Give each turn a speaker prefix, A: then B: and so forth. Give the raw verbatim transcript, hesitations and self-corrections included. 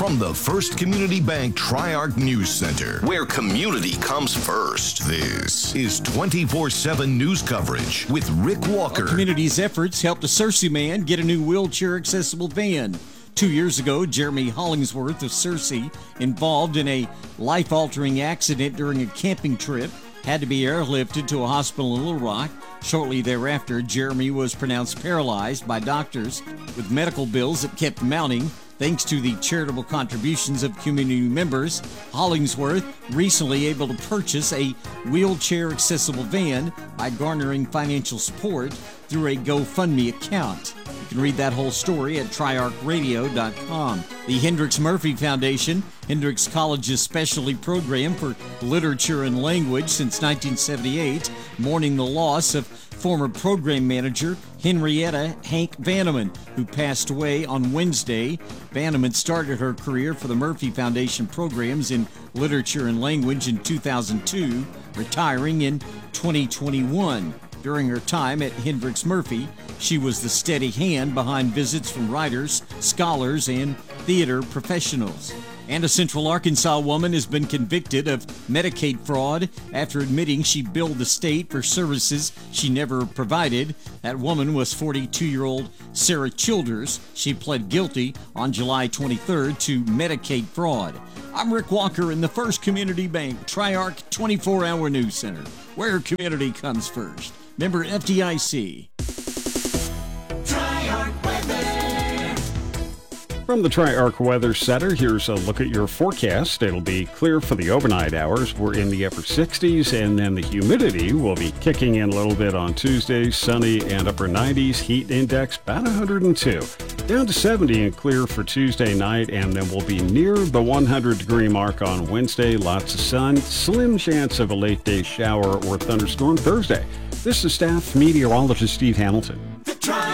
A: From the First Community Bank Tri-Arc News Center, where community comes first, this is twenty-four seven news coverage with Rick Walker.
B: Our community's efforts helped a Searcy man get a new wheelchair-accessible van. Two years ago, Jeremy Hollingsworth of Searcy, involved in a life-altering accident during a camping trip, had to be airlifted to a hospital in Little Rock. Shortly thereafter, Jeremy was pronounced paralyzed by doctors with medical bills that kept mounting. Thanks to the charitable contributions of community members, Hollingsworth recently able to purchase a wheelchair-accessible van by garnering financial support through a GoFundMe account. You can read that whole story at tri arc radio dot com. The Hendrix Murphy Foundation, Hendrix College's specialty program for literature and language since nineteen seventy-eight, mourning the loss of former program manager Henrietta Hank Vanneman, who passed away on Wednesday. Vanneman started her career for the Murphy Foundation programs in literature and language in two thousand two, retiring in twenty twenty-one. During her time at Hendrix Murphy, she was the steady hand behind visits from writers, scholars, and theater professionals. And a Central Arkansas woman has been convicted of Medicaid fraud after admitting she billed the state for services she never provided. That woman was forty-two-year-old Sarah Childers. She pled guilty on July twenty-third to Medicaid fraud. I'm Rick Walker in the First Community Bank Tri-Arc twenty-four hour News Center, where community comes first. Member F D I C.
C: From the Tri-Arc Weather Center, here's a look at your forecast. It'll be clear for the overnight hours. We're in the upper sixties, and then the humidity will be kicking in a little bit on Tuesday. Sunny and upper nineties. Heat index about one hundred two. Down to seventy and clear for Tuesday night, and then we'll be near the one hundred degree mark on Wednesday. Lots of sun. Slim chance of a late day shower or thunderstorm Thursday. This is staff meteorologist Steve Hamilton.